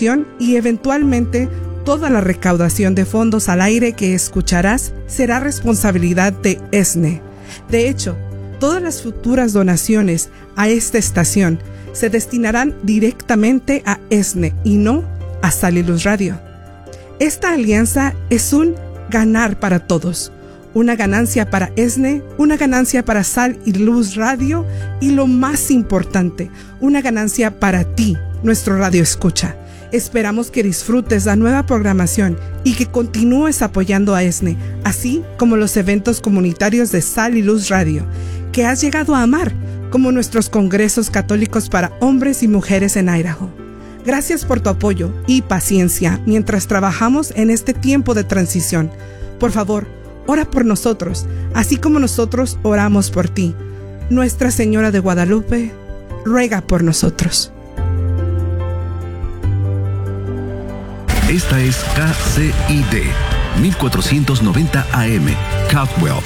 transmisión y eventualmente toda la recaudación de fondos al aire que escucharás será responsabilidad de ESNE. De hecho, todas las futuras donaciones a esta estación se destinarán directamente a ESNE y no a Sal y Luz Radio. Esta alianza es un ganar para todos. Una ganancia para ESNE, una ganancia para Sal y Luz Radio y lo más importante, una ganancia para ti, nuestro radio escucha. Esperamos que disfrutes la nueva programación y que continúes apoyando a ESNE, así como los eventos comunitarios de Sal y Luz Radio, que has llegado a amar, como nuestros congresos católicos para hombres y mujeres en Idaho. Gracias por tu apoyo y paciencia mientras trabajamos en este tiempo de transición. Por favor, ora por nosotros, así como nosotros oramos por ti. Nuestra Señora de Guadalupe, ruega por nosotros. Esta es KCID 1490 AM, Caldwell,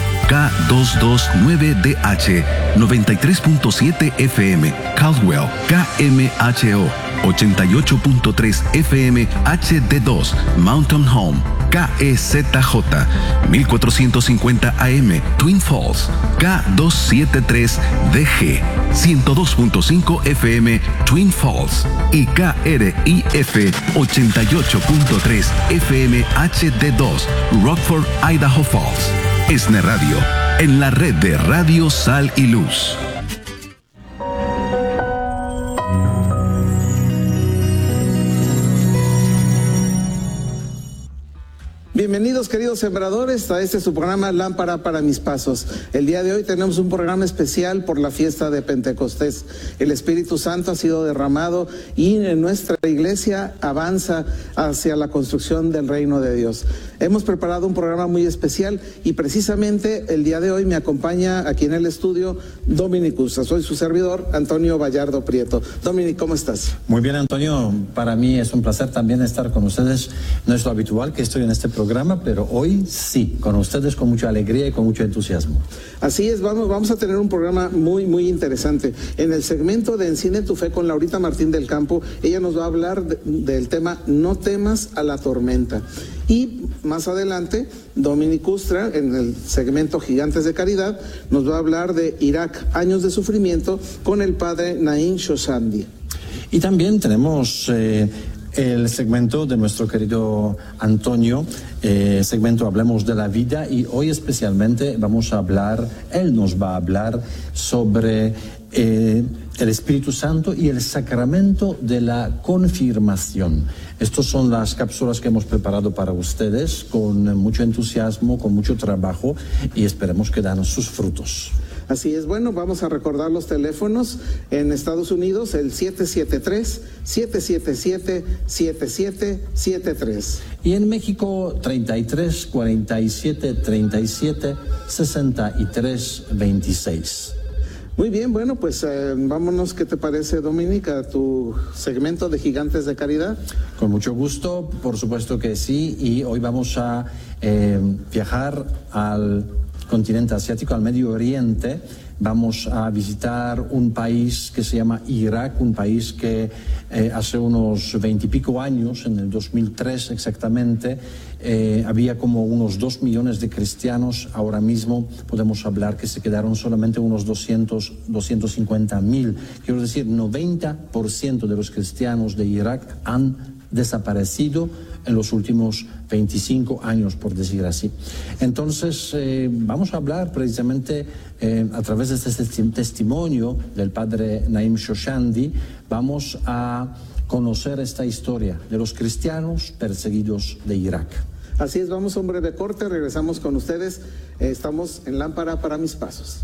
K229DH, 93.7 FM, Caldwell, KMHO, 88.3 FM, HD2, Mountain Home, KEZJ, 1450 AM, Twin Falls, K273DG, 102.5 FM, Twin Falls y KRIF 88.3 FM HD2, Rockford, Idaho Falls. ESNE Radio, en la red de Radio Sal y Luz. Bienvenidos, queridos sembradores, a este su programa Lámpara para mis pasos. El día de hoy tenemos un programa especial por la fiesta de Pentecostés. El Espíritu Santo ha sido derramado y en nuestra iglesia avanza hacia la construcción del reino de Dios. Hemos preparado un programa muy especial y precisamente el día de hoy me acompaña aquí en el estudio Dominic Ustra. Soy su servidor, Antonio Vallardo Prieto. Dominic, ¿cómo estás? Muy bien, Antonio. Para mí es un placer también estar con ustedes. No es lo habitual que estoy en este programa, pero hoy sí, con ustedes con mucha alegría y con mucho entusiasmo. Así es, vamos a tener un programa muy interesante. En el segmento de Enciende tu Fe con Laurita Martín del Campo, ella nos va a hablar del tema No temas a la tormenta. Y más adelante, Dominic Ustra, en el segmento Gigantes de Caridad, nos va a hablar de Irak, años de sufrimiento, con el padre Naim Shoshandi. Y también tenemos el segmento de nuestro querido Antonio, segmento Hablemos de la Vida, y hoy especialmente él nos va a hablar sobre el Espíritu Santo y el sacramento de la confirmación. Estas son las cápsulas que hemos preparado para ustedes con mucho entusiasmo, con mucho trabajo, y esperemos que dan sus frutos. Así es, bueno, vamos a recordar los teléfonos. En Estados Unidos, el 773-777-7773. Y en México, 33 47 37 63 26. Muy bien, bueno, pues vámonos, ¿qué te parece, Dominica, a tu segmento de Gigantes de Caridad? Con mucho gusto, por supuesto que sí, y hoy vamos a viajar al continente asiático, al Medio Oriente. Vamos a visitar un país que se llama Irak, un país que hace unos 20 y pico años, en el 2003 exactamente, había como unos 2 millones de cristianos. Ahora mismo podemos hablar que se quedaron solamente unos 250.000. Quiero decir, 90% de los cristianos de Irak han desaparecido en los últimos 25 años, por decir así. Entonces, vamos a hablar precisamente a través de este testimonio del padre Naim Shoshandi, vamos a conocer esta historia de los cristianos perseguidos de Irak. Así es, vamos a un breve corte, regresamos con ustedes. Estamos en Lámpara para mis pasos.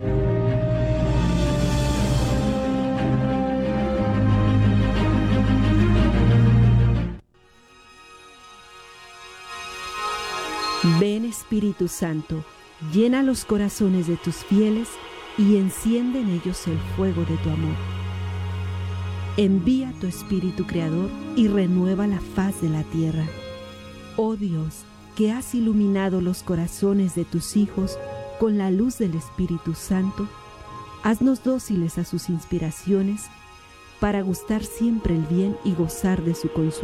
Ven, Espíritu Santo, llena los corazones de tus fieles y enciende en ellos el fuego de tu amor. Envía tu Espíritu Creador y renueva la faz de la tierra. Oh Dios, que has iluminado los corazones de tus hijos con la luz del Espíritu Santo, haznos dóciles a sus inspiraciones para gustar siempre el bien y gozar de su consuelo.